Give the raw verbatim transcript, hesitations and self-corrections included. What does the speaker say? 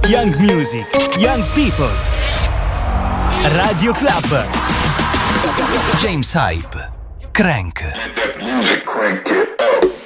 young music, young people. Radio Club. James Hype, Crank. Let that music crank it up.